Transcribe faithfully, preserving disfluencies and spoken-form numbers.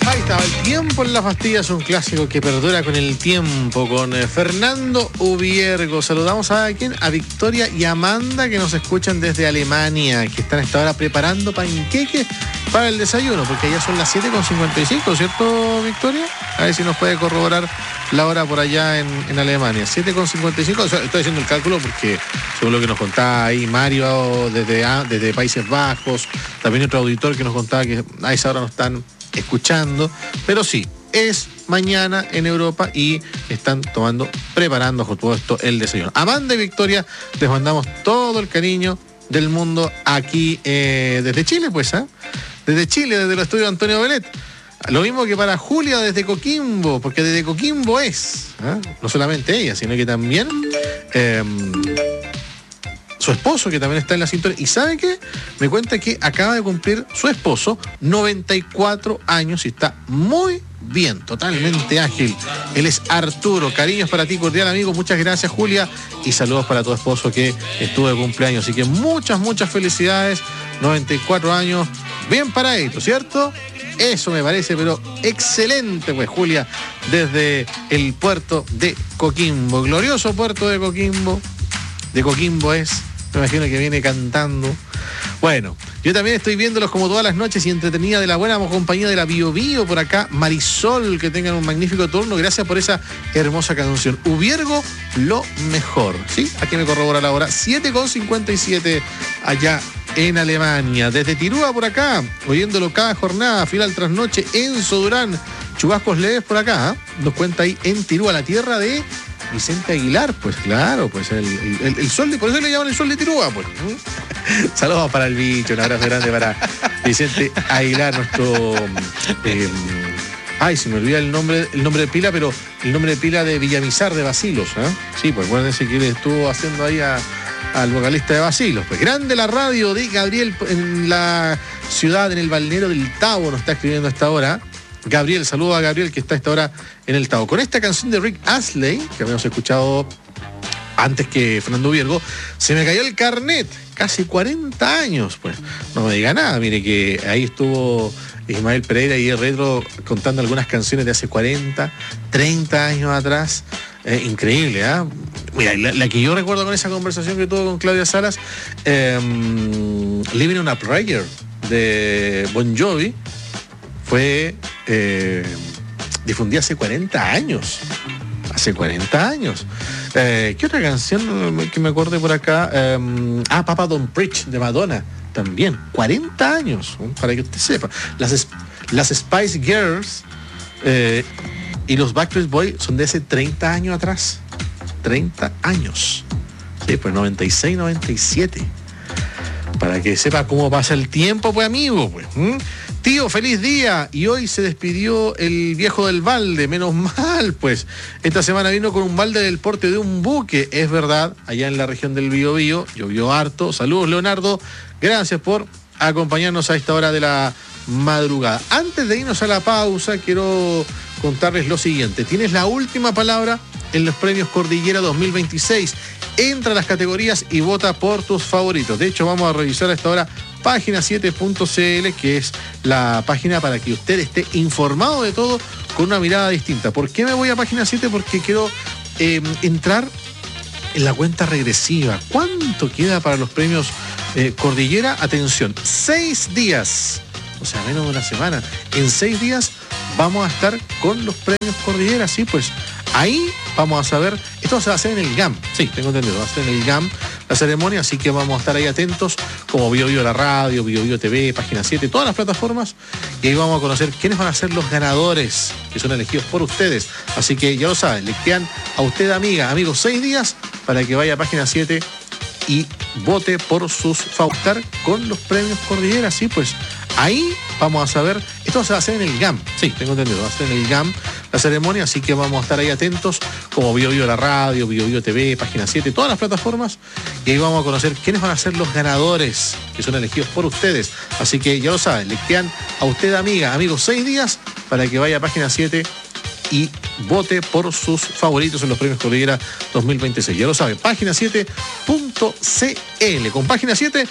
Ahí estaba, El tiempo en las pastillas, un clásico que perdura con el tiempo, con eh, Fernando Ubiergo. Saludamos a quién, a Victoria y Amanda, que nos escuchan desde Alemania, que están a esta hora preparando panqueques para el desayuno, porque ya son las siete con cincuenta y cinco, ¿cierto, Victoria? A ver si nos puede corroborar la hora por allá en, en Alemania. siete con cincuenta y cinco, o sea, estoy haciendo el cálculo porque según lo que nos contaba ahí Mario desde, desde Países Bajos, también otro auditor que nos contaba que a esa hora no están escuchando, pero sí, es mañana en Europa y están tomando, preparando por todo esto el desayuno. Amanda y Victoria, les mandamos todo el cariño del mundo aquí eh, desde Chile, pues, ¿eh? Desde Chile, desde el estudio de Antonio Belet. Lo mismo que para Julia desde Coquimbo, porque desde Coquimbo es, ¿eh? No solamente ella, sino que también eh, su esposo, que también está en la sintonía. ¿Y sabe qué? Me cuenta que acaba de cumplir su esposo noventa y cuatro años y está muy bien, totalmente ágil. Él es Arturo. Cariños para ti, cordial amigo. Muchas gracias, Julia. Y saludos para tu esposo que estuvo de cumpleaños. Así que muchas, muchas felicidades. noventa y cuatro años. Bien paradito, ¿cierto? Eso me parece, pero excelente, pues, Julia, desde el puerto de Coquimbo. Glorioso puerto de Coquimbo. De Coquimbo es. Me imagino que viene cantando. Bueno, yo también estoy viéndolos como todas las noches y entretenida de la buena compañía de la Bio Bio por acá. Marisol, que tengan un magnífico turno. Gracias por esa hermosa canción. Ubiergo, lo mejor. ¿Sí? Aquí me corrobora la hora. siete con cincuenta y siete allá en Alemania. Desde Tirúa por acá, oyéndolo cada jornada, final tras noche. Enzo Durán, chubascos leves por acá. ¿eh? Nos cuenta ahí en Tirúa, la tierra de Vicente Aguilar, pues claro, pues el, el, el sol de, por eso le llaman el sol de Tirúa, pues. Saludos para el bicho, un abrazo grande para Vicente Aguilar, nuestro eh, ay, se me olvida el nombre, el nombre de pila, pero el nombre de pila de Villamizar de Basilos, ¿eh? Sí, pues acuérdense que él estuvo haciendo ahí a, al vocalista de Basilos. Pues grande la radio de Gabriel en la ciudad, en el balneario del Tabo, nos está escribiendo a esta hora. Gabriel, saludo a Gabriel que está a esta hora en el Tabo. Con esta canción de Rick Astley, que habíamos escuchado antes que Fernando Ubiergo, se me cayó el carnet, casi cuarenta años, pues. No me diga nada, mire que ahí estuvo Ismael Pereira y el Retro contando algunas canciones de hace cuarenta, treinta años atrás. Eh, increíble, ¿ah? ¿eh? Mira, la, la que yo recuerdo con esa conversación que tuvo con Claudia Salas, eh, Living on a Prayer, de Bon Jovi, fue eh, difundida hace cuarenta años. Hace cuarenta años. Eh, ¿Qué otra canción que me acordé por acá? Eh, ah, Papa Don't Preach, de Madonna. También, cuarenta años, para que usted sepa. Las, las Spice Girls eh, y los Backstreet Boys son de hace treinta años atrás. treinta años. Sí, pues noventa y seis, noventa y siete. Para que sepa cómo pasa el tiempo, pues, amigo, pues. ¿Mm? Tío, feliz día. Y hoy se despidió el viejo del balde, menos mal, pues. Esta semana vino con un balde del porte de un buque, es verdad, allá en la región del Biobío, llovió harto. Saludos, Leonardo, gracias por acompañarnos a esta hora de la madrugada. Antes de irnos a la pausa, quiero contarles lo siguiente. Tienes la última palabra en los premios Cordillera dos mil veintiséis. Entra a las categorías y vota por tus favoritos. De hecho, vamos a revisar a esta hora página siete punto c l, que es la página para que usted esté informado de todo con una mirada distinta. ¿Por qué me voy a página siete? Porque quiero eh, entrar en la cuenta regresiva. ¿Cuánto queda para los premios eh, Cordillera? Atención, seis días, o sea, menos de una semana. En seis días vamos a estar con los premios Cordillera, sí, pues ahí vamos a saber, esto se va a hacer en el G A M, sí, tengo entendido, va a ser en el G A M la ceremonia, así que vamos a estar ahí atentos, como Bio Bio la radio, Bio Bio T V, página siete, todas las plataformas, y ahí vamos a conocer quiénes van a ser los ganadores, que son elegidos por ustedes, así que ya lo saben, le quedan a usted, amiga, amigos, seis días para que vaya a página siete y vote por sus favoritos con los premios Cordillera, sí, pues ahí vamos a saber, esto se va a hacer en el G A M, sí, tengo entendido, va a ser en el G A M la ceremonia, así que vamos a estar ahí atentos, como Bio Bio la radio, Bio Bio T V, página siete, todas las plataformas, y ahí vamos a conocer quiénes van a ser los ganadores, que son elegidos por ustedes, así que ya lo saben, le quedan a usted, amiga, amigos, seis días para que vaya a página siete y vote por sus favoritos en los premios Cordillera dos mil veintiséis. Ya lo sabe, página siete punto c l. Con página siete